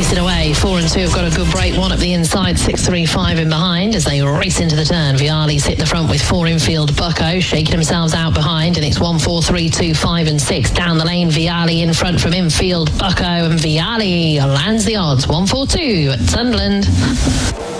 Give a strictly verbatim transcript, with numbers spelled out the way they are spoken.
race it away. Four and two have got a good break. One up the inside, six, three, five in behind as they race into the turn. Viali's hit the front with four infield. Bucko shaking themselves out behind, and it's one, four, three, two, five and six. Down the lane, Viali in front from infield. Bucko and Viali lands the odds. one, four, two at Sunderland.